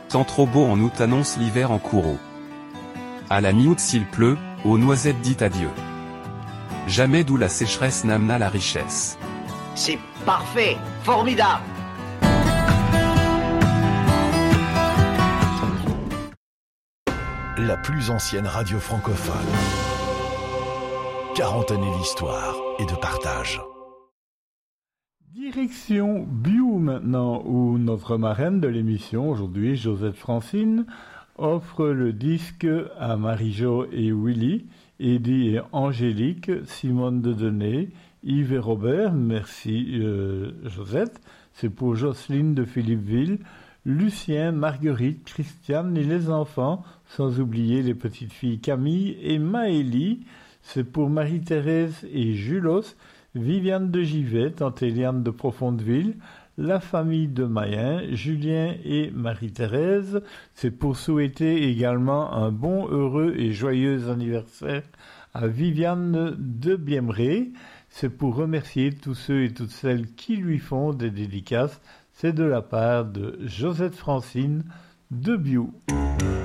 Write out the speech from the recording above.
Temps trop beau en août annonce l'hiver en courroux. À la mi-août s'il pleut, aux noisettes dit adieu. Jamais d'où la sécheresse n'amena la richesse. C'est parfait, formidable. La plus ancienne radio francophone. 40 années d'histoire et de partage. Direction Biou maintenant, où notre marraine de l'émission aujourd'hui, Josette Francine, offre le disque à Marie-Jo et Willy, Eddie et Angélique, Simone de Denay, Yves et Robert, merci Josette, c'est pour Jocelyne de Philippeville, Lucien, Marguerite, Christiane et les enfants, sans oublier les petites filles Camille et Maëlie, c'est pour Marie-Thérèse et Julos, Viviane de Givet, tante Eliane de Profondeville, la famille de Mayen, Julien et Marie-Thérèse. C'est pour souhaiter également un bon, heureux et joyeux anniversaire à Viviane de Biemré. C'est pour remercier tous ceux et toutes celles qui lui font des dédicaces. C'est de la part de Josette Francine de Biou.